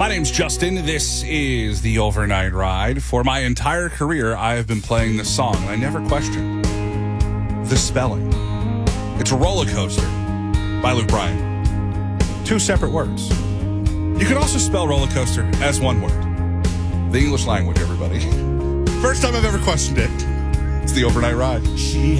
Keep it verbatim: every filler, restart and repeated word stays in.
My name's Justin. This is the Overnight Ride. For my entire career, I have been playing this song, and I never questioned the spelling. It's Roller Coaster by Luke Bryan. Two separate words. You can also spell roller coaster as one word. The English language, everybody. First time I've ever questioned it. It's the Overnight Ride. She